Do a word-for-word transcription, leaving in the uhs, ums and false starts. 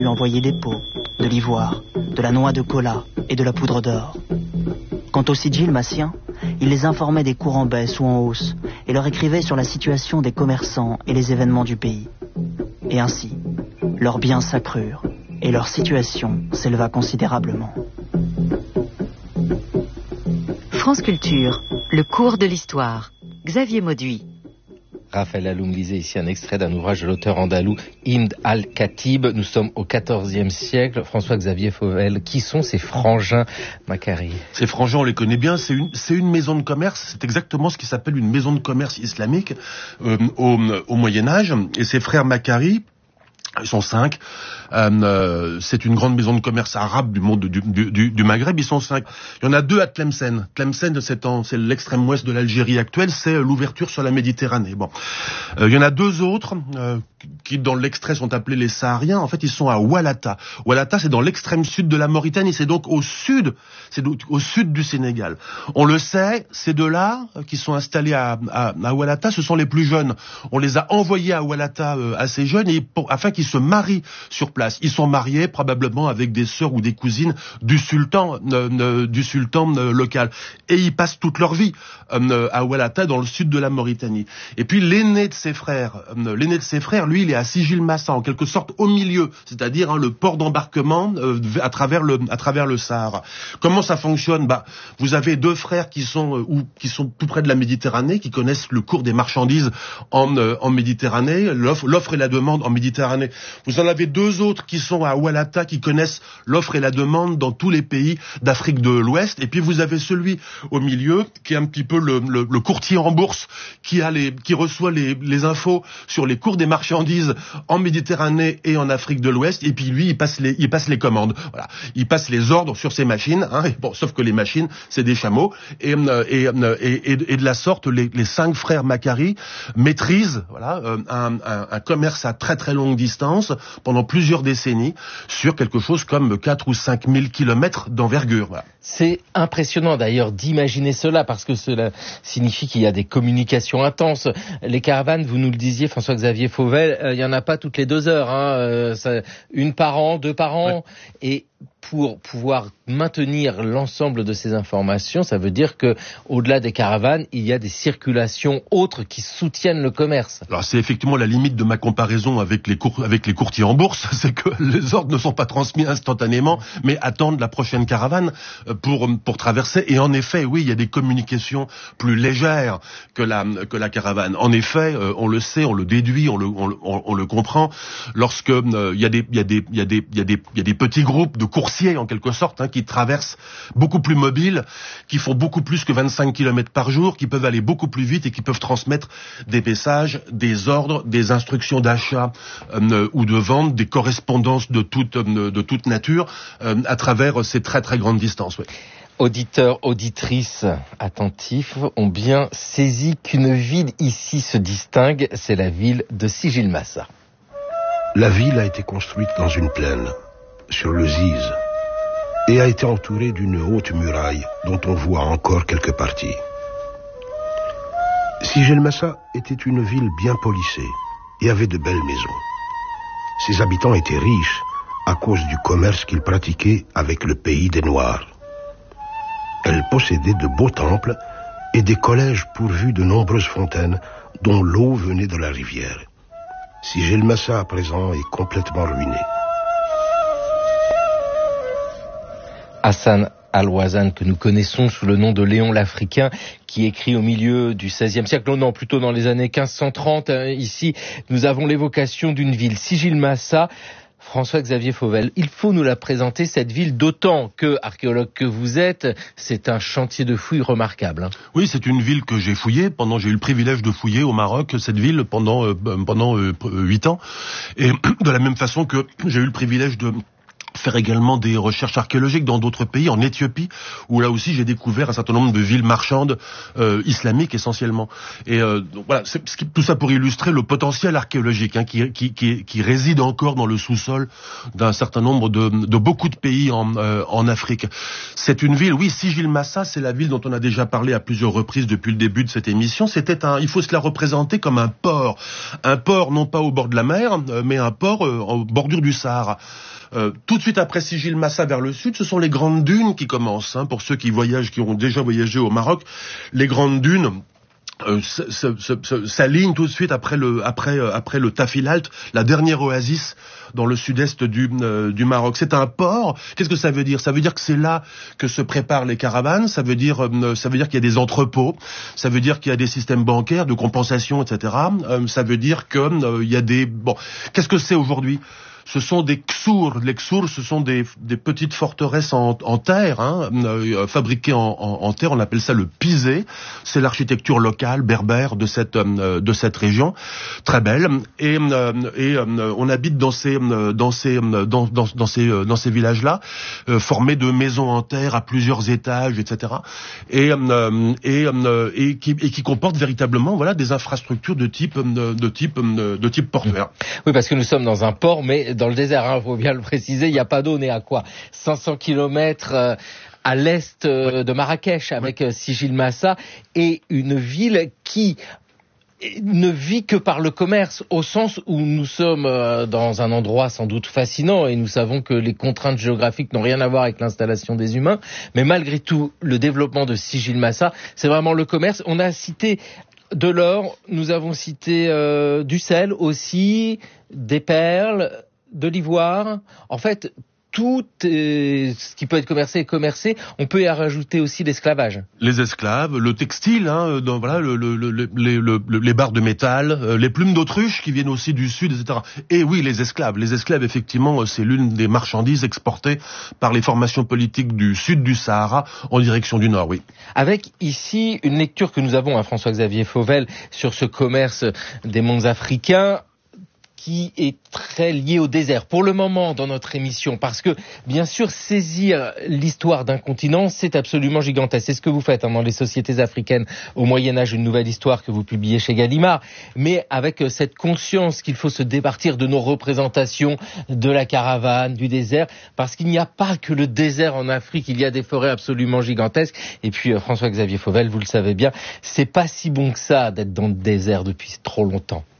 lui envoyer des peaux, de l'ivoire, de la noix de cola et de la poudre d'or. Quant aux sigils massiens, il les informait des cours en baisse ou en hausse et leur écrivait sur la situation des commerçants et les événements du pays. Et ainsi, leurs biens s'accrurent et leur situation s'éleva considérablement. France Culture, le cours de l'histoire. Xavier Mauduit. Raphaël Alloum lisait ici un extrait d'un ouvrage de l'auteur andalou Ibn al-Khatib. Nous sommes au quatorzième siècle. François-Xavier Fauvel, qui sont ces frangins Macquarie? Ces frangins, on les connaît bien. C'est une, c'est une maison de commerce. C'est exactement ce qui s'appelle une maison de commerce islamique euh, au, au Moyen-Âge. Et ces frères Macquarie, ils sont cinq. Euh, c'est une grande maison de commerce arabe du monde du, du, du, du Maghreb. Ils sont cinq. Il y en a deux à Tlemcen. Tlemcen, c'est, en, c'est l'extrême ouest de l'Algérie actuelle. C'est l'ouverture sur la Méditerranée. Bon, euh, il y en a deux autres euh, qui, dans l'extrait, sont appelés les Sahariens. En fait, ils sont à Oualata. Oualata, c'est dans l'extrême sud de la Mauritanie. C'est donc au sud. C'est donc au sud du Sénégal. On le sait. Ces deux-là, qui sont installés à, à, à Oualata, ce sont les plus jeunes. On les a envoyés à Oualata euh, assez jeunes, et pour, afin qu'ils se marient sur place. Ils sont mariés probablement avec des sœurs ou des cousines du sultan, euh, euh, du sultan euh, local. Et ils passent toute leur vie euh, à Oualata, dans le sud de la Mauritanie. Et puis l'aîné de ses frères, euh, l'aîné de ses frères, lui, il est à Sigil Massa, en quelque sorte au milieu, c'est-à-dire hein, le port d'embarquement euh, à travers le à travers le Sahara. Comment ça fonctionne? Bah, vous avez deux frères qui sont euh, ou qui sont tout près de la Méditerranée, qui connaissent le cours des marchandises en euh, en Méditerranée, l'offre, l'offre et la demande en Méditerranée. Vous en avez deux autres qui sont à Oualata, qui connaissent l'offre et la demande dans tous les pays d'Afrique de l'Ouest. Et puis vous avez celui au milieu, qui est un petit peu le, le, le courtier en bourse, qui a les, qui reçoit les, les infos sur les cours des marchandises en Méditerranée et en Afrique de l'Ouest. Et puis lui, il passe les, il passe les commandes. Voilà, il passe les ordres sur ses machines. Hein, et bon, sauf que les machines, c'est des chameaux. Et, et, et, et de la sorte, les, les cinq frères Macquarie maîtrisent, voilà, un, un, un commerce à très très longue distance pendant plusieurs décennies sur quelque chose comme quatre ou cinq mille kilomètres d'envergure. Voilà. C'est impressionnant d'ailleurs d'imaginer cela, parce que cela signifie qu'il y a des communications intenses. Les caravanes, vous nous le disiez, François-Xavier Fauvel, il euh, n'y en a pas toutes les deux heures, hein, euh, ça, une par an, deux par an, ouais. Et pour pouvoir maintenir l'ensemble de ces informations, ça veut dire que, au-delà des caravanes, il y a des circulations autres qui soutiennent le commerce. Alors c'est effectivement la limite de ma comparaison avec les cour- avec les courtiers en bourse, c'est que les ordres ne sont pas transmis instantanément, mais attendent la prochaine caravane pour pour traverser. Et en effet, oui, il y a des communications plus légères que la que la caravane. En effet, on le sait, on le déduit, on le on, on, on le comprend. Lorsque euh, il y a des il y a des il y a des il y a des il y a des petits groupes de coursiers en quelque sorte, hein, qui traversent beaucoup plus mobiles, qui font beaucoup plus que vingt-cinq kilomètres par jour, qui peuvent aller beaucoup plus vite et qui peuvent transmettre des messages, des ordres, des instructions d'achat euh, ou de vente, des correspondances de toute euh, de toute nature euh, à travers ces très très grandes distances. Ouais. Auditeurs, auditrices attentifs ont bien saisi qu'une ville ici se distingue, c'est la ville de Sigil Massa. La ville a été construite dans une plaine, sur le Ziz, et a été entourée d'une haute muraille dont on voit encore quelques parties. Sigil Massa était une ville bien polissée et avait de belles maisons. Ses habitants étaient riches à cause du commerce qu'ils pratiquaient avec le pays des Noirs. Elle possédait de beaux temples et des collèges pourvus de nombreuses fontaines dont l'eau venait de la rivière. Sigil Massa à présent est complètement ruiné. Hassan Al-Wazan, que nous connaissons sous le nom de Léon l'Africain, qui écrit au milieu du seizième siècle, non, non, plutôt dans les années quinze cent trente. Ici, nous avons l'évocation d'une ville, Sigil Massa. François-Xavier Fauvel, il faut nous la présenter, cette ville, d'autant que, archéologue que vous êtes, c'est un chantier de fouilles remarquable. Hein. Oui, c'est une ville que j'ai fouillée pendant, j'ai eu le privilège de fouiller au Maroc cette ville pendant euh, pendant euh, huit ans, et de la même façon que j'ai eu le privilège de faire également des recherches archéologiques dans d'autres pays, en Éthiopie, où là aussi j'ai découvert un certain nombre de villes marchandes euh, islamiques essentiellement. Et euh, donc, voilà, c'est, tout ça pour illustrer le potentiel archéologique hein, qui, qui, qui, qui réside encore dans le sous-sol d'un certain nombre de, de beaucoup de pays en, euh, en Afrique. C'est une ville, oui, Sigil Massa, c'est la ville dont on a déjà parlé à plusieurs reprises depuis le début de cette émission. C'était un, il faut se la représenter comme un port, un port non pas au bord de la mer, mais un port euh, en bordure du Sahara. Euh, tout de suite après Sigil Massa vers le sud, ce sont les grandes dunes qui commencent. Hein, pour ceux qui voyagent, qui ont déjà voyagé au Maroc, les grandes dunes euh, s'alignent tout de suite après le après euh, après le Tafilalt, la dernière oasis dans le sud-est du euh, du Maroc. C'est un port. Qu'est-ce que ça veut dire? Ça veut dire que c'est là que se préparent les caravanes. Ça veut dire euh, ça veut dire qu'il y a des entrepôts. Ça veut dire qu'il y a des systèmes bancaires de compensation, et cetera. Euh, ça veut dire que euh, il y a des bon. Qu'est-ce que c'est aujourd'hui? Ce sont des ksours. Les ksours, ce sont des, des petites forteresses en, en terre, hein, euh, fabriquées en, en, en terre. On appelle ça le pisé. C'est l'architecture locale berbère de cette euh, de cette région, très belle. Et, euh, et euh, on habite dans ces dans ces dans dans, dans ces dans ces villages-là, euh, formés de maisons en terre à plusieurs étages, et cetera. Et euh, et euh, et qui et qui comportent véritablement voilà des infrastructures de type de type de type portuaire. Oui, parce que nous sommes dans un port, mais dans le désert, il hein, faut bien le préciser, il n'y a pas d'eau, on est à quoi cinq cents kilomètres euh, à l'est euh, ouais. de Marrakech, avec ouais. euh, Sigil Massa, et une ville qui ne vit que par le commerce, au sens où nous sommes euh, dans un endroit sans doute fascinant, et nous savons que les contraintes géographiques n'ont rien à voir avec l'installation des humains, mais malgré tout, le développement de Sigil Massa, c'est vraiment le commerce. On a cité de l'or, nous avons cité euh, du sel aussi, des perles, de l'ivoire. En fait, tout est, ce qui peut être commercé est commercé. On peut y rajouter aussi l'esclavage. Les esclaves, le textile, hein, dans, voilà, le, le, le, les, le, les barres de métal, euh, les plumes d'autruche qui viennent aussi du sud, et cetera. Et oui, les esclaves. Les esclaves, effectivement, c'est l'une des marchandises exportées par les formations politiques du sud du Sahara en direction du nord, oui. Avec ici une lecture que nous avons, hein, François-Xavier Fauvel, sur ce commerce des mondes africains, qui est très lié au désert, pour le moment dans notre émission, parce que, bien sûr, saisir l'histoire d'un continent, c'est absolument gigantesque. C'est ce que vous faites hein, dans les sociétés africaines au Moyen-Âge, une nouvelle histoire que vous publiez chez Gallimard, mais avec cette conscience qu'il faut se départir de nos représentations de la caravane, du désert, parce qu'il n'y a pas que le désert en Afrique, il y a des forêts absolument gigantesques. Et puis, euh, François-Xavier Fauvel, vous le savez bien, c'est pas si bon que ça d'être dans le désert depuis trop longtemps.